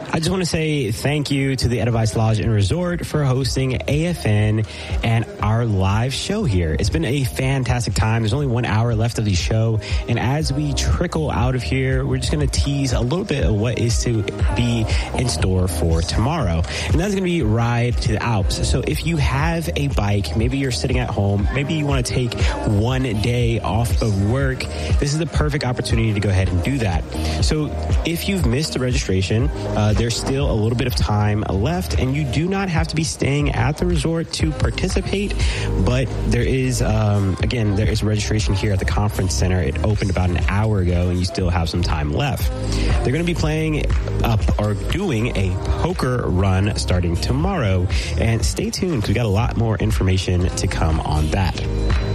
I just want to say thank you to the Edelweiss Lodge and Resort for hosting AFN and our live show here. It's been a fantastic time. There's only 1 hour left of the show. And as we trickle out of here, we're just going to tease a little bit of what is to be in store for tomorrow. And that's going to be Ride to the Alps. So if you have a bike, maybe you're sitting at home, maybe you want to take 1 day off of work, this is the perfect opportunity to go ahead and do that. So if you've missed the registration, there's still a little bit of time left, and you do not have to be staying at the resort to participate, but there is, again, there is registration here at the conference center. It opened about an hour ago, and you still have some time left. They're going to be playing or doing a poker run starting tomorrow, and stay tuned because we got a lot more information to come on that.